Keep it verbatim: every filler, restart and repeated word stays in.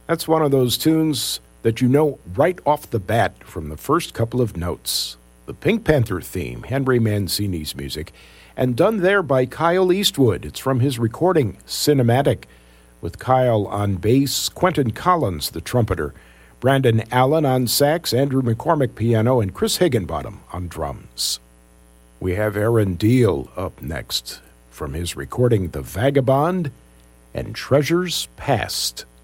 That's one of those tunes that you know right off the bat from the first couple of notes. The Pink Panther theme, Henry Mancini's music, and done there by Kyle Eastwood. It's from his recording, Cinematic, with Kyle on bass, Quentin Collins, the trumpeter, Brandon Allen on sax, Andrew McCormick piano, and Chris Higginbottom on drums. We have Aaron Deal up next from his recording, The Vagabond and Treasures Past.